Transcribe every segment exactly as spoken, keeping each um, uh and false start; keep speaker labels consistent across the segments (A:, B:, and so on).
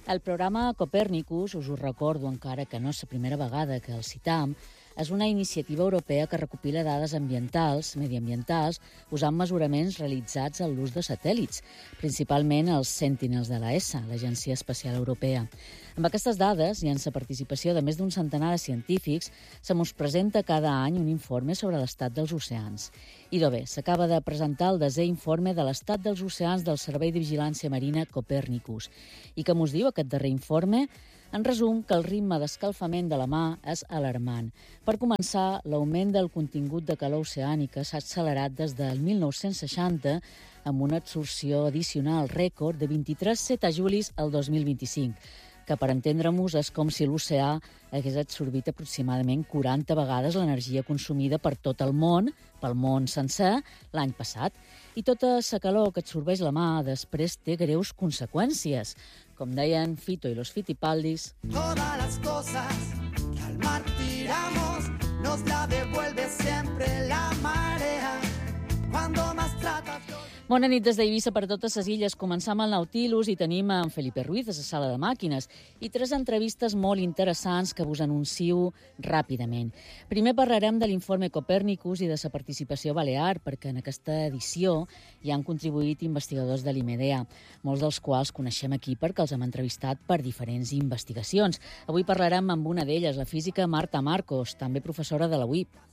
A: El programa Copèrnicus, us ho recordo encara que no és la primera vegada que el citam, és una iniciativa europea que recopila dades ambientals, mediambientals, usant mesuraments realitzats en l'ús de satèl·lits, principalment els Sentinels de l'E S A, l'Agència Espacial Europea. Amb aquestes dades i en la participació de més d'un centenar de científics, se mos presenta cada any un informe sobre l'estat dels oceans. Idò bé, s'acaba de presentar el desè informe de l'estat dels oceans del Servei de Vigilància Marina Copèrnicus. I què mos diu aquest darrer informe? En resum, que el ritme d'escalfament de la mà és alarmant. Per començar, l'augment del contingut de calor oceànica s'ha accelerat des del mil nou-cents seixanta amb una absorció addicional rècord de vint-i-tres setajulis al dos mil vint-i-cinc, que per entendre-mos és com si l'oceà hagués absorbit aproximadament quaranta vegades l'energia consumida per tot el món, pel món sencer, l'any passat. I tota la calor que absorbeix la mà després té greus conseqüències. Com deien Fito i los Fitipaldis...
B: Todas las cosas que al mar tiramos nos la devuelve siempre la marea. Cuando más tratas...
A: Bona nit des d'Eivissa per totes les illes. Començam el Nautilus i tenim en Felipe Ruiz, a la sala de màquines, i tres entrevistes molt interessants que vos anuncio ràpidament. Primer parlarem de l'informe Copèrnicus i de la participació balear, perquè en aquesta edició hi han contribuït investigadors de l'I M E D E A, molts dels quals coneixem aquí perquè els hem entrevistat per diferents investigacions. Avui parlarem amb una d'elles, la física Marta Marcos, també professora de la U I P.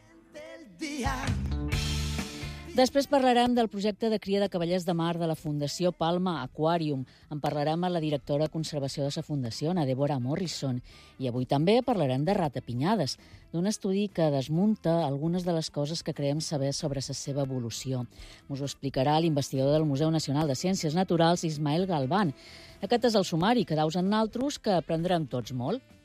A: Després parlarem del projecte de cria de cavallers de mar de la Fundació Palma Aquarium. En parlarem amb la directora de conservació de la Fundació, na Deborah Morrison. I avui també parlarem de ratapinyades, d'un estudi que desmunta algunes de les coses que creiem saber sobre la seva evolució. Us ho explicarà l'investigador del Museu Nacional de Ciències Naturals, Ismael Galván. Aquest és el sumari, que daus en naltros, que aprendrem tots molt.